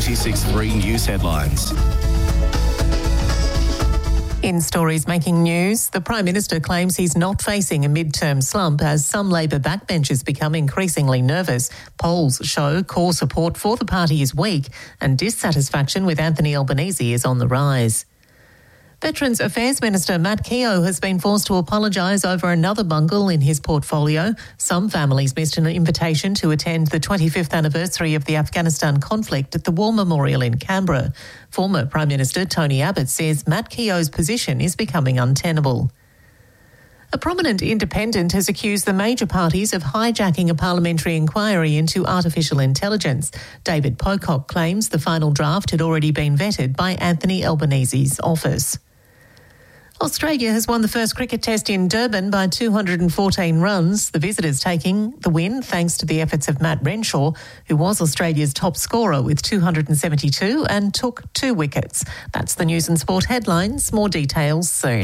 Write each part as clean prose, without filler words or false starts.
96.3 News headlines. In stories making news, the Prime Minister claims he's not facing a mid-term slump as some Labor backbenchers become increasingly nervous. Polls show core support for the party is weak and dissatisfaction with Anthony Albanese is on the rise. Veterans Affairs Minister Matt Keogh has been forced to apologise over another bungle in his portfolio. Some families missed an invitation to attend the 25th anniversary of the Afghanistan conflict at the War Memorial in Canberra. Former Prime Minister Tony Abbott says Matt Keogh's position is becoming untenable. A prominent independent has accused the major parties of hijacking a parliamentary inquiry into artificial intelligence. David Pocock claims the final draft had already been vetted by Anthony Albanese's office. Australia has won the first cricket test in Durban by 214 runs, the visitors taking the win thanks to the efforts of Matt Renshaw, who was Australia's top scorer with 272 and took 2 wickets. That's the news and sport headlines. More details soon.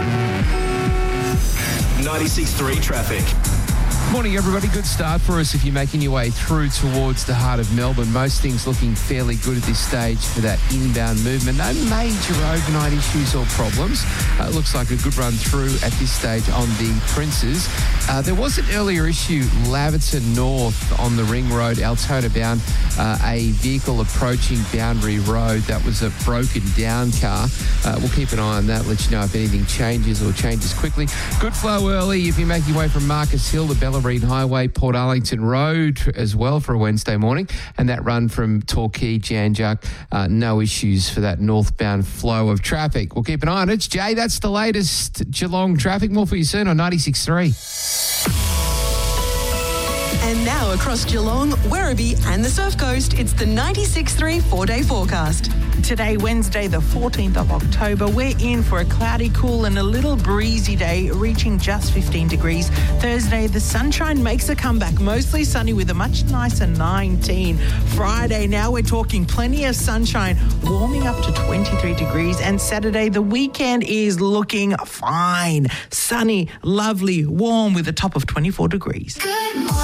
96.3 traffic. Morning, everybody. Good start for us if you're making your way through towards the heart of Melbourne. Most things looking fairly good at this stage for that inbound movement. No major overnight issues or problems. It looks like a good run through at this stage on the Princes. There was an earlier issue, Laverton North on the Ring Road, Altona bound, a vehicle approaching Boundary Road. That was a broken down car. We'll keep an eye on that, let you know if anything changes or changes quickly. Good flow early if you're making your way from Marcus Hill to Bellarine Highway, Port Arlington Road as well for a Wednesday morning. And that run from Torquay, Janjuk, no issues for that northbound flow of traffic. We'll keep an eye on it. It's Jay, that's the latest Geelong traffic. More for you soon on 96.3. And now across Geelong, Werribee and the Surf Coast, it's the 96.3 4-day forecast. Today, Wednesday, the 14th of October, we're in for a cloudy, cool and a little breezy day, reaching just 15 degrees. Thursday, the sunshine makes a comeback, mostly sunny with a much nicer 19. Friday, now we're talking plenty of sunshine, warming up to 23 degrees. And Saturday, the weekend is looking fine. Sunny, lovely, warm with a top of 24 degrees.